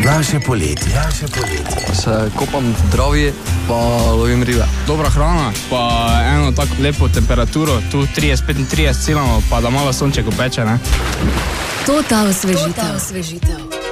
Naše poletje. Se kopam v Dravi, pa lovim ribe. Dobra hrana, pa eno tako lepo temperaturo, tu 30-35 cilamo, pa da malo sonček opeče, ne? Total osvežitev.